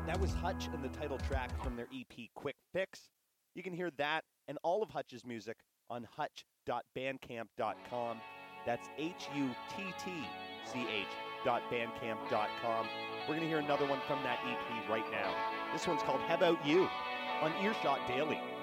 That was Hutch and the title track from their EP Quick Fix. You can hear that and all of Hutch's music on hutch.bandcamp.com. That's HUTTCH.bandcamp.com. We're going to hear another one from that EP right now. This one's called How About You on Earshot Daily.